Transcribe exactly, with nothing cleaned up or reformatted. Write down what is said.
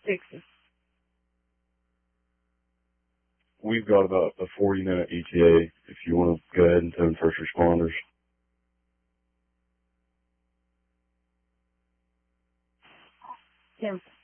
Dixie. We've got about a forty minute E T A if you want to go ahead and send first responders. Tim.